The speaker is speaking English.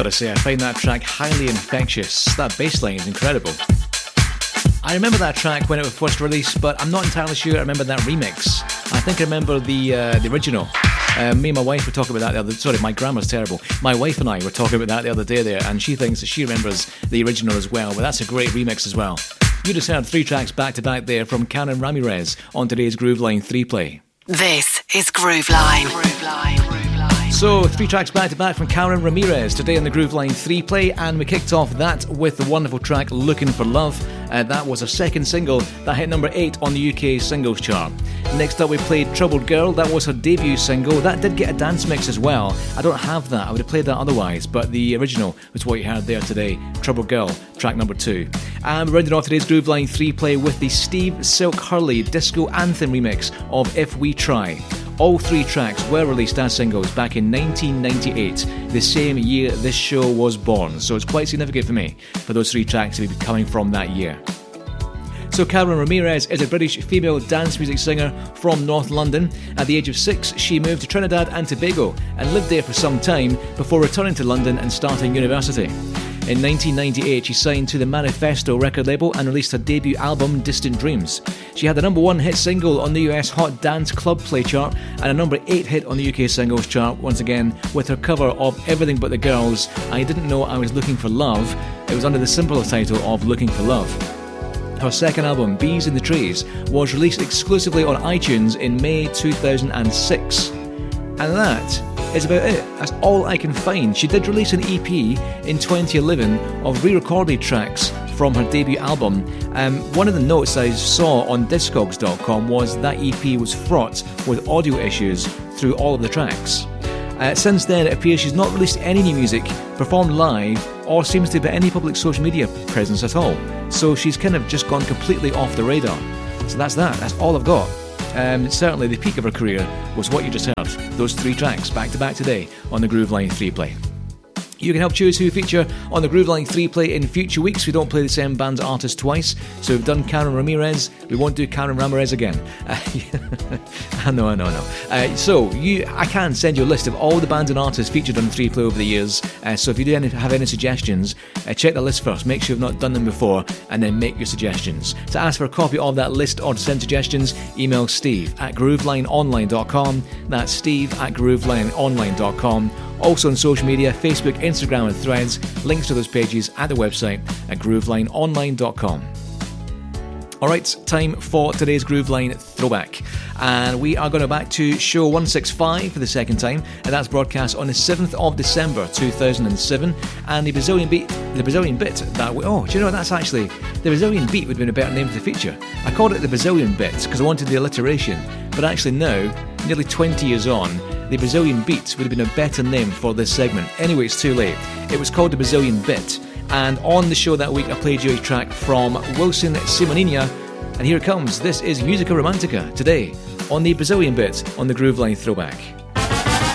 Gotta say, I find that track highly infectious. That bass line is incredible. I remember that track when it was first released, but I'm not entirely sure I remember that remix. I think I remember the original. Me and my wife were talking about that the other... Sorry, my grammar's terrible. My wife and I were talking about that the other day there, and she thinks that she remembers the original as well, but that's a great remix as well. You just heard 3 tracks back-to-back there from Karen Ramirez on today's Grooveline 3-play. This is Grooveline. So, 3 tracks back-to-back from Karen Ramirez today on the Grooveline 3-play, and we kicked off that with the wonderful track Looking for Love. That was her second single that hit number 8 on the UK singles chart. Next up we played Troubled Girl. That was her debut single. That did get a dance mix as well. I don't have that, I would have played that otherwise, but the original was what you heard there today. Troubled Girl, track number 2. And we rounded off today's Grooveline 3-play with the Steve Silk Hurley disco anthem remix of If We Try. All 3 tracks were released as singles back in 1998, the same year this show was born, so it's quite significant for me for those 3 tracks to be coming from that year. So Karen Ramirez is a British female dance music singer from North London. At the age of 6, she moved to Trinidad and Tobago and lived there for some time before returning to London and starting university. In 1998, she signed to the Manifesto record label and released her debut album, Distant Dreams. She had the number 1 hit single on the US Hot Dance Club Play chart and a number 8 hit on the UK singles chart, once again with her cover of Everything But the Girls' I Didn't Know I Was Looking for Love. It was under the simpler title of Looking for Love. Her second album, Bees in the Trees, was released exclusively on iTunes in May 2006. And that is about it. That's all I can find. She did release an EP in 2011 of re-recorded tracks from her debut album. One of the notes I saw on Discogs.com was that EP was fraught with audio issues through all of the tracks. Since then, it appears she's not released any new music, performed live, or seems to have any public social media presence at all. So she's kind of just gone completely off the radar. So that's that. That's all I've got. Certainly the peak of her career was what you just heard. Those 3 tracks back-to-back today on the Grooveline 3-play. You can help choose who feature on the Grooveline 3-play in future weeks. We don't play the same band's artist twice. So we've done Karen Ramirez. We won't do Karen Ramirez again. I know. I can send you a list of all the bands and artists featured on the 3-play over the years. So if you do have any suggestions, check the list first. Make sure you've not done them before, and then make your suggestions. To ask for a copy of that list or to send suggestions, email steve@groovelineonline.com. That's steve@groovelineonline.com. Also on social media, Facebook, Instagram and Threads. Links to those pages at the website at groovelineonline.com. Alright, time for today's Grooveline Throwback. And we are going back to show 165 for the second time, and that's broadcast on the 7th of December 2007. And the Brazilian bit that we... Oh, do you know what? That's actually... The Brazilian beat would have been a better name for the feature. I called it the Brazilian bit because I wanted the alliteration. But actually now, nearly 20 years on, the Brazilian beat would have been a better name for this segment. Anyway, it's too late. It was called the Brazilian bit. And on the show that week, I played you a track from Wilson Simoninha. And here it comes. This is Musica Romantica today on the Brazilian bit on the Grooveline Throwback.